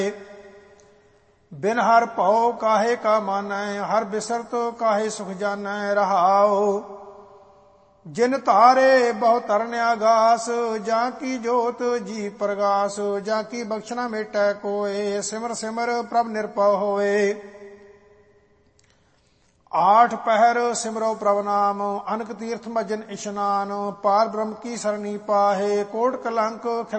बिन हर भौ काहे का मानै, हर बिसरत काहे सुख जानै। रहाओ जिन तारे बहु तरन आगास, जा की जोत जी प्रगास। जा की बख्शना मेटै कोय, सिमर सिमर प्रभ निरपौ होए। आठ पहर सिमरो प्रभ नाम, अनक तीर्थ मजन इशनान। पार ब्रह्म की सरणी पाहे, कोट कलंक